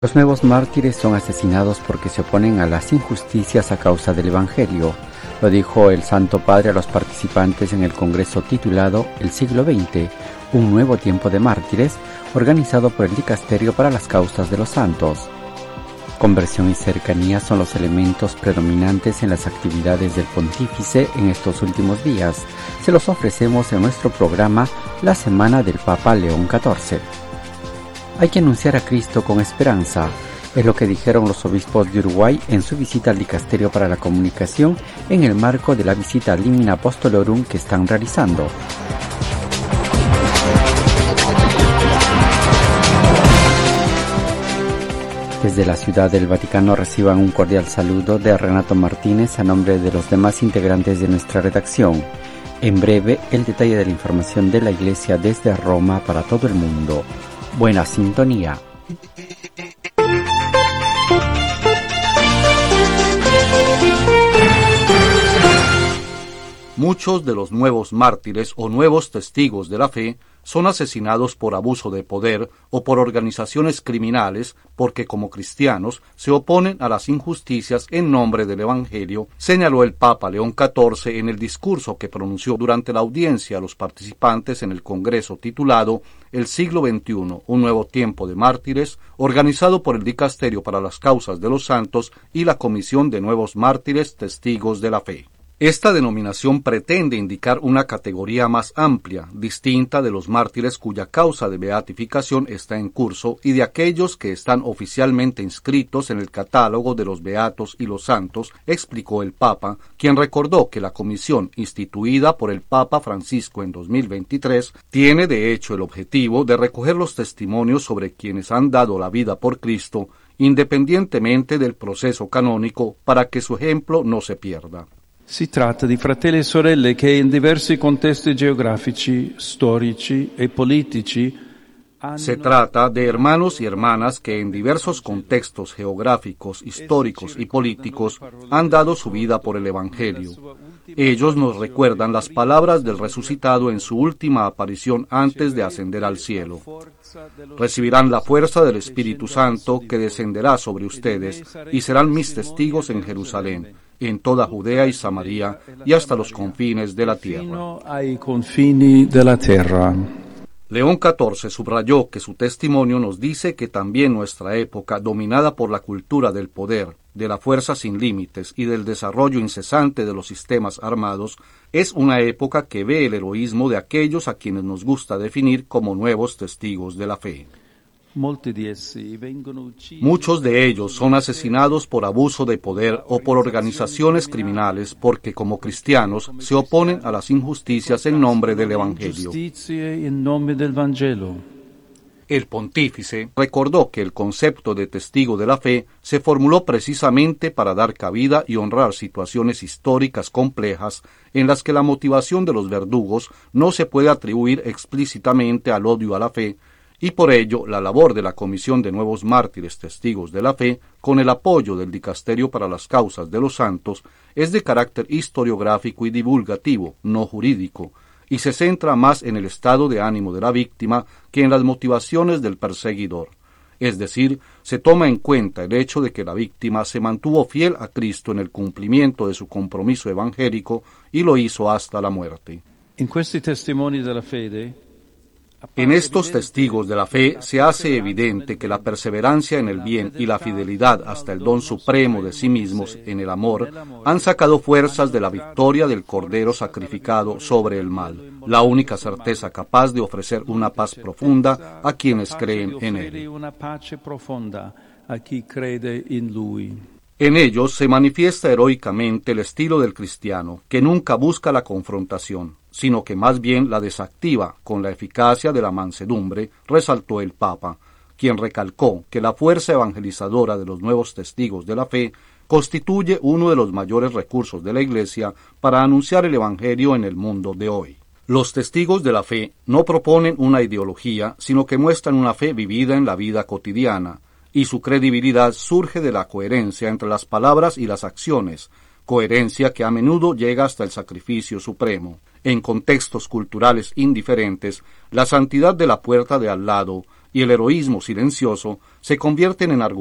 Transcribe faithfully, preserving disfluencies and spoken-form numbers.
Los nuevos mártires son asesinados porque se oponen a las injusticias a causa del Evangelio. Lo dijo el Santo Padre a los participantes en el congreso titulado El siglo veinte, un nuevo tiempo de mártires, organizado por el Dicasterio para las Causas de los Santos. Conversión y cercanía son los elementos predominantes en las actividades del Pontífice en estos últimos días. Se los ofrecemos en nuestro programa La Semana del Papa León catorce. Hay que anunciar a Cristo con esperanza, es lo que dijeron los obispos de Uruguay en su visita al Dicasterio para la Comunicación en el marco de la visita Limina Apostolorum que están realizando. Desde la Ciudad del Vaticano reciban un cordial saludo de Renato Martínez a nombre de los demás integrantes de nuestra redacción. En breve, el detalle de la información de la Iglesia desde Roma para todo el mundo. Buena sintonía. Muchos de los nuevos mártires o nuevos testigos de la fe son asesinados por abuso de poder o por organizaciones criminales porque como cristianos se oponen a las injusticias en nombre del Evangelio, señaló el Papa León catorce en el discurso que pronunció durante la audiencia a los participantes en el congreso titulado El siglo veintiuno, un nuevo tiempo de mártires, organizado por el Dicasterio para las Causas de los Santos y la Comisión de Nuevos Mártires Testigos de la Fe. Esta denominación pretende indicar una categoría más amplia, distinta de los mártires cuya causa de beatificación está en curso y de aquellos que están oficialmente inscritos en el catálogo de los beatos y los santos, explicó el Papa, quien recordó que la comisión instituida por el Papa Francisco en dos mil veintitrés tiene de hecho el objetivo de recoger los testimonios sobre quienes han dado la vida por Cristo, independientemente del proceso canónico, para que su ejemplo no se pierda. Si tratta di fratelli e sorelle che in diversi contesti geografici, storici e politici hanno... Se trata de hermanos y hermanas que en diversos contextos geográficos, históricos y políticos han dado su vida por el Evangelio. Ellos nos recuerdan las palabras del resucitado en su última aparición antes de ascender al cielo. Recibirán la fuerza del Espíritu Santo que descenderá sobre ustedes y serán mis testigos en Jerusalén, en toda Judea y Samaria y hasta los confines de la tierra. León catorce subrayó que su testimonio nos dice que también nuestra época, dominada por la cultura del poder, de la fuerza sin límites y del desarrollo incesante de los sistemas armados, es una época que ve el heroísmo de aquellos a quienes nos gusta definir como nuevos testigos de la fe. Muchos de ellos son asesinados por abuso de poder o por organizaciones criminales porque como cristianos se oponen a las injusticias en nombre del Evangelio. El pontífice recordó que el concepto de testigo de la fe se formuló precisamente para dar cabida y honrar situaciones históricas complejas en las que la motivación de los verdugos no se puede atribuir explícitamente al odio a la fe, y por ello la labor de la Comisión de Nuevos Mártires Testigos de la Fe, con el apoyo del Dicasterio para las Causas de los Santos, es de carácter historiográfico y divulgativo, no jurídico, y se centra más en el estado de ánimo de la víctima que en las motivaciones del perseguidor. Es decir, se toma en cuenta el hecho de que la víctima se mantuvo fiel a Cristo en el cumplimiento de su compromiso evangélico y lo hizo hasta la muerte. En questi testimoni della fede, En estos testigos de la fe se hace evidente que la perseverancia en el bien y la fidelidad hasta el don supremo de sí mismos en el amor han sacado fuerzas de la victoria del Cordero sacrificado sobre el mal, la única certeza capaz de ofrecer una paz profunda a quienes creen en él. En ellos se manifiesta heroicamente el estilo del cristiano, que nunca busca la confrontación, sino que más bien la desactiva con la eficacia de la mansedumbre, resaltó el Papa, quien recalcó que la fuerza evangelizadora de los nuevos testigos de la fe constituye uno de los mayores recursos de la Iglesia para anunciar el Evangelio en el mundo de hoy. Los testigos de la fe no proponen una ideología, sino que muestran una fe vivida en la vida cotidiana, y su credibilidad surge de la coherencia entre las palabras y las acciones, coherencia que a menudo llega hasta el sacrificio supremo. En contextos culturales indiferentes, la santidad de la puerta de al lado y el heroísmo silencioso se convierten en argumentos